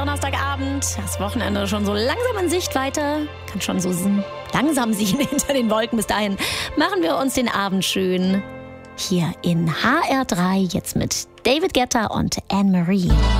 Donnerstagabend, das Wochenende schon so langsam in Sichtweite, kann schon so langsam sehen hinter den Wolken. Bis dahin machen wir uns den Abend schön hier in HR3, jetzt mit David Guetta und Anne-Marie.